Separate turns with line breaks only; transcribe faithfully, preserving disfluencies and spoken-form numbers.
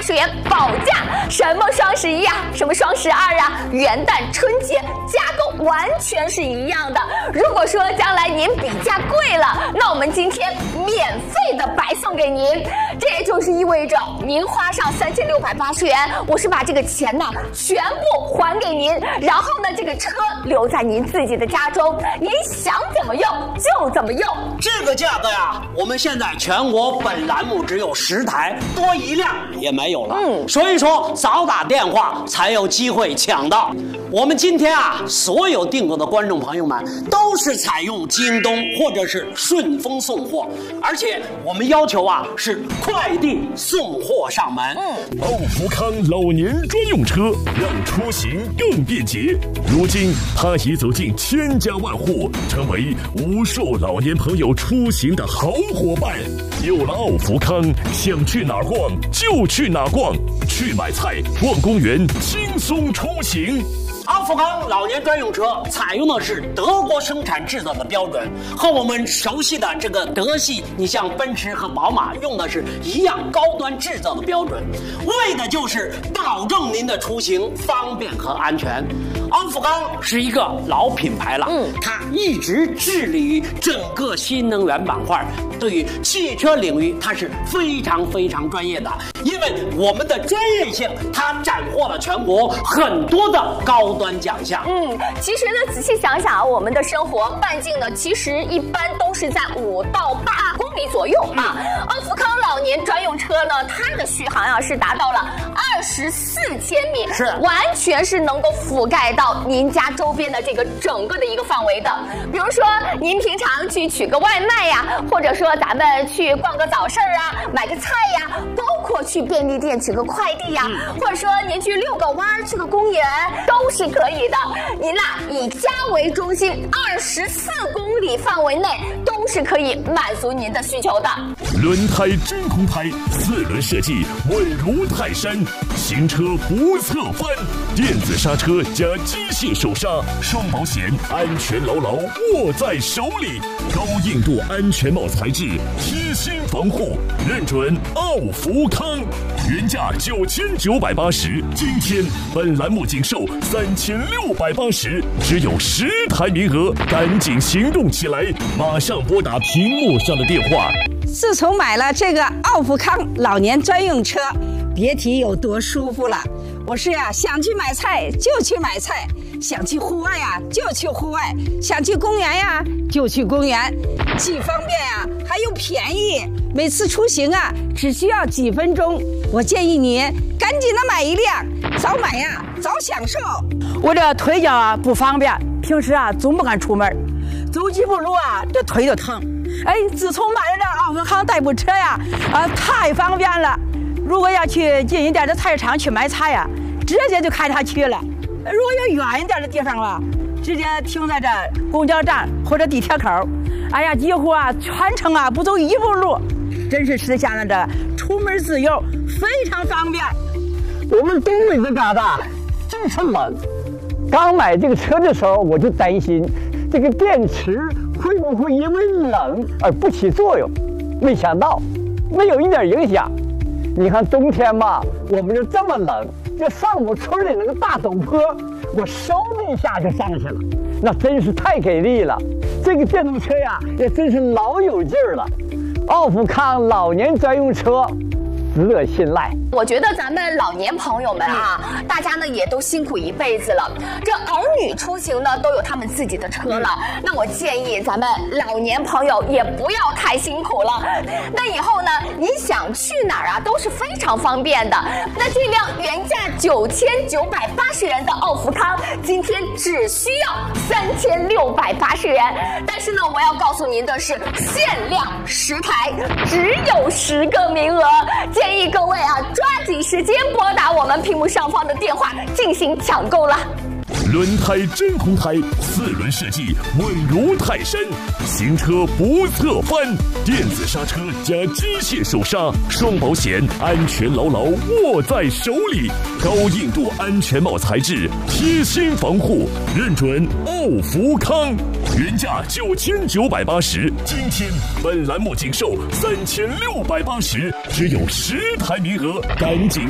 八十元保价。什么双十一啊，什么双十二啊，元旦、春节，价格完全是一样的。如果说将来您比价贵了，那我们今天免费的白送给您。这也就是意味着您花上三千六百八十元，我是把这个钱呢全部还给您，然后呢这个车留在您自己的家中，您想怎么用就怎么用。
这个价格呀，我们现在全国本栏目只有十台，多一辆也没有了。嗯，所以说早打电话才有机会抢到。我们今天啊，所有订购的观众朋友们都是采用京东或者是顺丰送货，而且我们要求啊是快递送货上门。
嗯，
奥福康老年专用车让出行更便捷。如今，它已走进千家万户，成为无数老年朋友出行的好伙伴。有了奥福康，想去哪儿逛就去哪儿逛，去买菜、逛公园，轻松出行。
奥福康老年专用车采用的是德国生产制造的标准，和我们熟悉的这个德系，你像奔驰和宝马用的是一样高端制造的标准，为的就是保证您的出行方便和安全。奥福康是一个老品牌了，嗯，它一直致力于整个新能源板块，对于汽车领域它是非常非常专业的，因为我们的专业性，它斩获了全国很多的高端奖项。
嗯，其实呢，仔细想想啊，我们的生活半径呢，其实一般都是在五到八公里左右啊。奥福康老年专用车呢，它的续航啊是达到了二十四千米，
是
完全是能够覆盖到您家周边的这个整个的一个范围的。比如说，您平常去取个外卖呀，或者说咱们去逛个早市啊，买个菜呀，包括去便利店取个快递呀，嗯、或者说您去遛个弯儿、去个公园，都是可以的。您呐、啊，以家为中心，二十四公里范围内都是可以满足您的需求的。
轮胎真空胎，四轮设计稳如泰山，行车不侧翻，电子刹车加机械手刹，双保险，安全牢牢握在手里。高硬度安全帽材质，贴心防护，认准奥福康。原价九千九百八十，今天本栏目仅售三千六百八十，只有十台名额，赶紧行动起来！马上拨打屏幕上的电话。
自从买了这个奥福康老年专用车，别提有多舒服了。我是呀、啊，想去买菜就去买菜，想去户外呀、啊、就去户外，想去公园呀、啊、就去公园，既方便呀、啊、还又便宜。每次出行啊只需要几分钟，我建议你赶紧的买一辆，早买呀早享受。
我这腿脚啊不方便，平时啊总不敢出门，走几步路啊这腿就疼。哎，自从买了这奥福康代步车呀，啊太方便了。如果要去近一点的菜市场去买菜呀，直接就开它去了。如果要远一点的地方吧，直接停在这公交站或者地铁口，哎呀，几乎啊全程啊不走一步路，真是实现了这出门自由，非常方便。
我们东北这旮瘩真是冷，刚买这个车的时候我就担心这个电池会不会因为冷而不起作用，没想到没有一点影响。你看冬天嘛，我们就这么冷，就上我村里那个大陡坡，我嗖的一下就上去了，那真是太给力了。这个电动车呀，也真是老有劲儿了。奥福康老年专用车，值得信赖。
我觉得咱们老年朋友们啊，嗯、大家呢也都辛苦一辈子了，这儿女出行呢都有他们自己的车了。嗯、那我建议咱们老年朋友也不要太辛苦了。那以后呢，你想去哪儿啊，都是非常方便的。那这辆原价九千九百八十元的奥福康，今天只需要三千六百八十元。但是呢，我要告诉您的是，限量十台，只有十个名额，建议各位啊。抓紧时间拨打我们屏幕上方的电话进行抢购了。
轮胎真空胎，四轮设计稳如泰山，行车不侧翻，电子刹车加机械手刹，双保险，安全牢牢握在手里。高硬度安全帽材质，贴心防护，认准奥福康。原价九千九百八十，今天本栏目仅售三千六百八十，只有十台名额，赶紧